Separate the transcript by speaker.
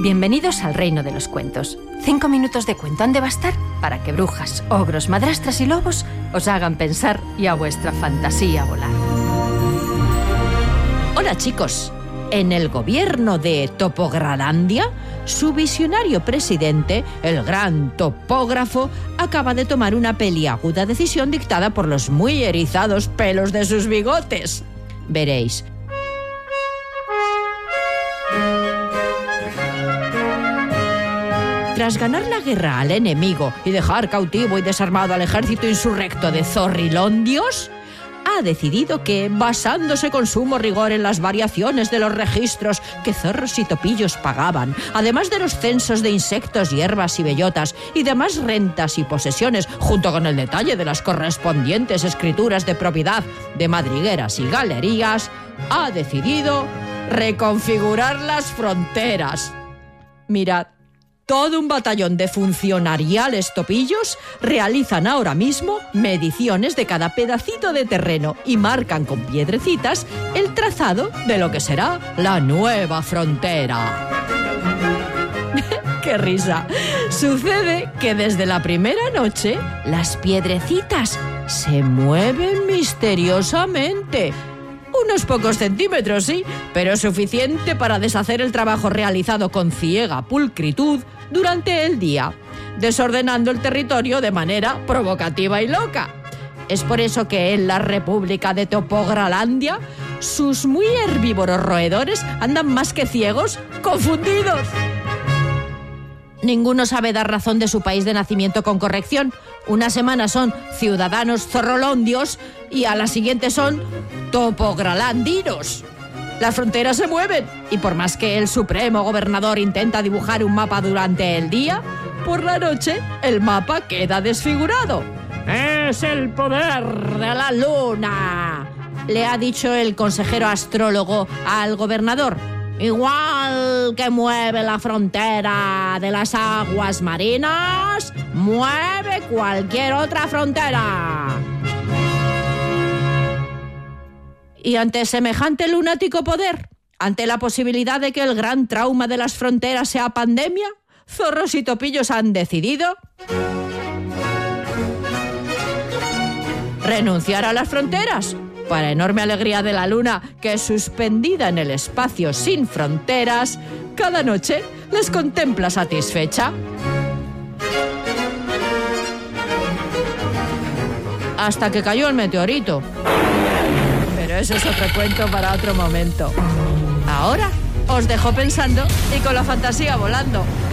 Speaker 1: Bienvenidos al reino de los cuentos. 5 minutos de cuento han de bastar para que brujas, ogros, madrastras y lobos os hagan pensar y a vuestra fantasía volar.
Speaker 2: Hola chicos, en el gobierno de Topogralandia, su visionario presidente, el gran topógrafo, acaba de tomar una peliaguda decisión dictada por los muy erizados pelos de sus bigotes. Veréis. Tras ganar la guerra al enemigo y dejar cautivo y desarmado al ejército insurrecto de Zorrilondios, ha decidido que, basándose con sumo rigor en las variaciones de los registros que zorros y topillos pagaban, además de los censos de insectos, hierbas y bellotas, y demás rentas y posesiones, junto con el detalle de las correspondientes escrituras de propiedad de madrigueras y galerías, ha decidido reconfigurar las fronteras. Mirad. Todo un batallón de funcionariales topillos realizan ahora mismo mediciones de cada pedacito de terreno y marcan con piedrecitas el trazado de lo que será la nueva frontera. ¡Qué risa! Sucede que desde la primera noche las piedrecitas se mueven misteriosamente. Unos pocos centímetros, sí, pero suficiente para deshacer el trabajo realizado con ciega pulcritud durante el día, desordenando el territorio de manera provocativa y loca. Es por eso que en la República de Topogralandia sus muy herbívoros roedores andan más que ciegos, confundidos. Ninguno sabe dar razón de su país de nacimiento con corrección. Una semana son ciudadanos zorrolondios y a la siguiente son topogralandinos. Las fronteras se mueven y por más que el supremo gobernador intenta dibujar un mapa durante el día, por la noche el mapa queda desfigurado. ¡Es el poder de la luna!, le ha dicho el consejero astrólogo al gobernador. Igual que mueve la frontera de las aguas marinas, mueve cualquier otra frontera. Y ante semejante lunático poder, ante la posibilidad de que el gran trauma de las fronteras sea pandemia, zorros y topillos han decidido renunciar a las fronteras. Para enorme alegría de la luna, que suspendida en el espacio sin fronteras, cada noche les contempla satisfecha. Hasta que cayó el meteorito. Pero eso es otro cuento para otro momento. Ahora os dejo pensando y con la fantasía volando.